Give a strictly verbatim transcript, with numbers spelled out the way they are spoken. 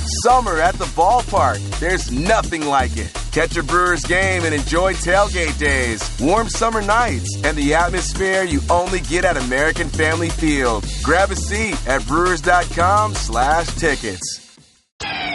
Summer at the ballpark. There's nothing like it. Catch a Brewers game and enjoy tailgate days, warm summer nights, and the atmosphere you only get at American Family Field. Grab a seat at brewers.com slash tickets.